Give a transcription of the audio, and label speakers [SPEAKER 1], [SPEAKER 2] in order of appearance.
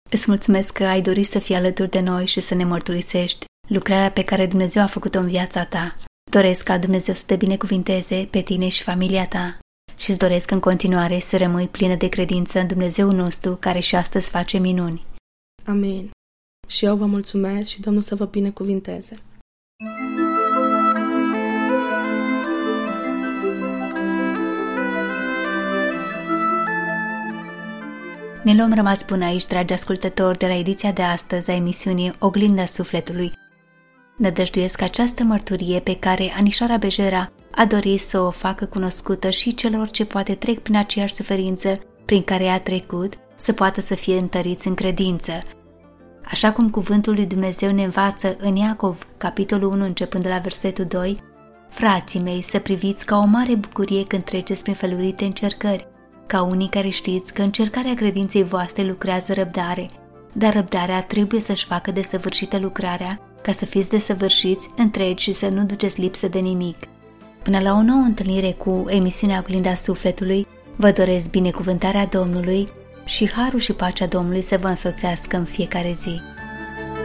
[SPEAKER 1] Îți mulțumesc că ai dorit să fii alături de noi și să ne mărturisești lucrarea pe care Dumnezeu a făcut-o în viața ta. Doresc ca Dumnezeu să te binecuvinteze pe tine și familia ta și îți doresc în continuare să rămâi plină de credință în Dumnezeul nostru care și astăzi face minuni.
[SPEAKER 2] Amin. Și eu vă mulțumesc și Domnul să vă binecuvinteze.
[SPEAKER 1] Ne luăm rămas bun aici, dragi ascultători, de la ediția de astăzi a emisiunii Oglinda Sufletului. Nădăjduiesc această mărturie pe care Anișoara Bejera a dorit să o facă cunoscută și celor ce poate trec prin aceeași suferință prin care a trecut, să poată să fie întăriți în credință. Așa cum cuvântul lui Dumnezeu ne învață în Iacov, capitolul 1, începând de la versetul 2, frații mei, să priviți ca o mare bucurie când treceți prin felurite încercări, ca unii care știți că încercarea credinței voastre lucrează răbdare, dar răbdarea trebuie să-și facă desăvârșită lucrarea, ca să fiți desăvârșiți, întregi și să nu duceți lipsă de nimic. Până la o nouă întâlnire cu emisiunea Oglinda Sufletului, vă doresc binecuvântarea Domnului și harul și pacea Domnului să vă însoțească în fiecare zi.